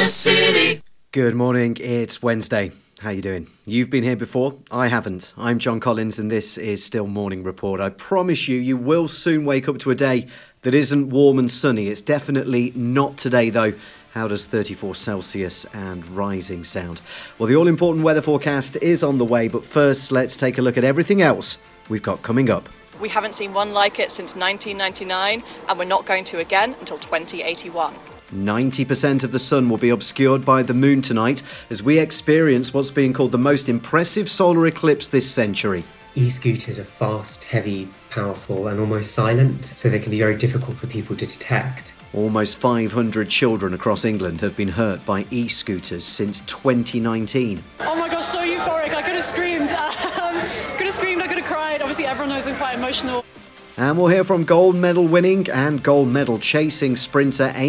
City. Good morning, it's Wednesday. How you doing? You've been here before? I haven't. I'm John Collins and this is still Morning Report. I promise you will soon wake up to a day that isn't warm and sunny. It's definitely not today though. How does 34 Celsius and rising sound? Well, the all-important weather forecast is on the way, but first let's take a look at everything else we've got coming up. We haven't seen one like it since 1999 and we're not going to again until 2081. 90% of the sun will be obscured by the moon tonight as we experience what's being called the most impressive solar eclipse this century. E-scooters are fast, heavy, powerful and almost silent, so they can be very difficult for people to detect. Almost 500 children across England have been hurt by e-scooters since 2019. Oh my gosh, so euphoric. I could have screamed. I could have cried. Obviously, everyone knows I'm quite emotional. And we'll hear from gold medal winning and gold medal chasing sprinter